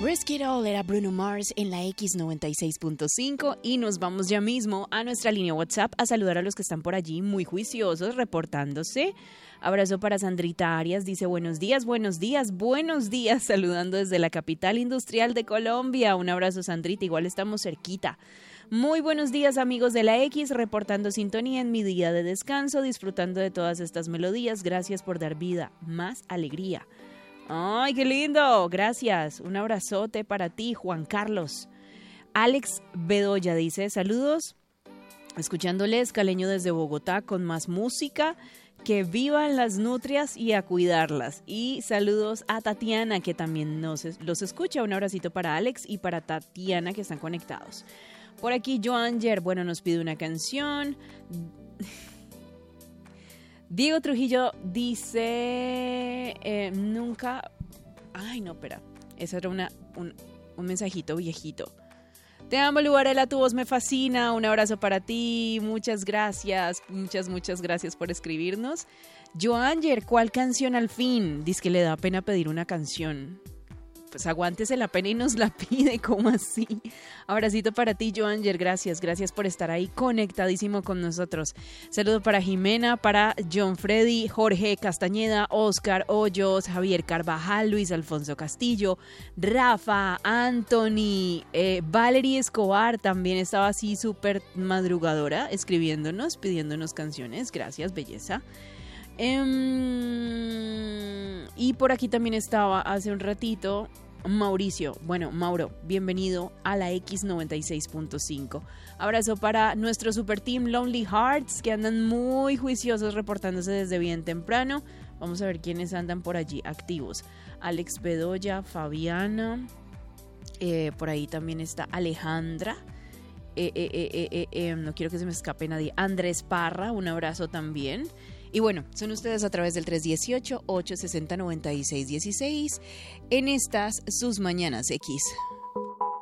Risk It All era Bruno Mars en la X96.5 y nos vamos ya mismo a nuestra línea WhatsApp a saludar a los que están por allí muy juiciosos reportándose. Abrazo para Sandrita Arias, dice buenos días, saludando desde la capital industrial de Colombia. Un abrazo, Sandrita, igual estamos cerquita. Muy buenos días, amigos de la X, reportando sintonía en mi día de descanso, disfrutando de todas estas melodías. Gracias por dar vida, más alegría. ¡Ay, qué lindo! Gracias. Un abrazote para ti, Juan Carlos. Alex Bedoya dice, saludos, escuchándoles, caleño desde Bogotá, con más música. Que vivan las nutrias y a cuidarlas. Y saludos a Tatiana, que también los escucha. Un abracito para Alex y para Tatiana, que están conectados. Por aquí Joanger, bueno, nos pide una canción. Diego Trujillo dice, nunca... Ay, no, espera. Ese era un mensajito viejito. Te amo, Lugarela, tu voz me fascina. Un abrazo para ti. Muchas gracias. Muchas gracias por escribirnos. Joanger, ¿cuál canción al fin? Dice que le da pena pedir una canción. Pues aguántese la pena y nos la pide, ¿cómo así? Abracito para ti, Joanger, gracias por estar ahí conectadísimo con nosotros. Saludo para Jimena, para John Freddy, Jorge Castañeda, Oscar Hoyos, Javier Carvajal, Luis Alfonso Castillo, Rafa, Anthony, Valerie Escobar también estaba así súper madrugadora, escribiendo pidiéndonos canciones, gracias, belleza. Y por aquí también estaba hace un ratito Mauricio. Bueno, Mauro, bienvenido a la X96.5. Abrazo para nuestro super team Lonely Hearts, que andan muy juiciosos reportándose desde bien temprano. Vamos a ver quiénes andan por allí activos. Alex Bedoya, Fabiana, por ahí también está Alejandra. No quiero que se me escape nadie. Andrés Parra, un abrazo también. Y bueno, son ustedes a través del 318-860-9616 en estas sus mañanas X.